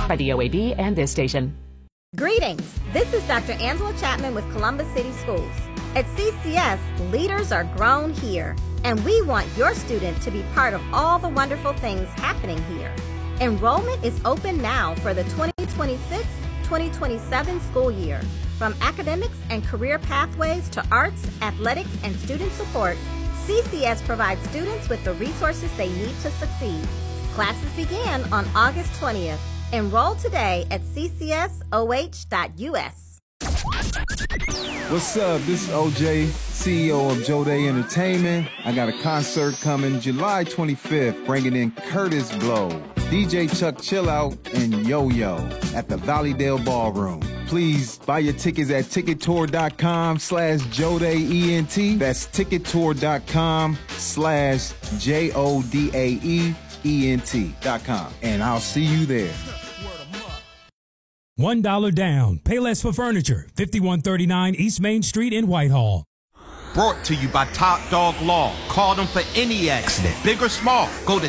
by the OAB and this station. Greetings. This is Dr. Angela Chapman with Columbus City Schools. At CCS, leaders are grown here, and we want your student to be part of all the wonderful things happening here. Enrollment is open now for the 2026-2027 school year. From academics and career pathways to arts, athletics, and student support, CCS provides students with the resources they need to succeed. Classes begin on August 20th. Enroll today at ccsoh.us. What's up? This is OJ, CEO of Joe Day Entertainment. I got a concert coming July 25th, bringing in Curtis Blow, DJ Chuck Chillout, and Yo-Yo at the Valleydale Ballroom. Please buy your tickets at tickettour.com/JoDayENT. That's tickettour.com/JoDaeENT.com. And I'll see you there. $1 down. Pay less for furniture. 5139 East Main Street in Whitehall. Brought to you by Top Dog Law. Call them for any accident, big or small. Go to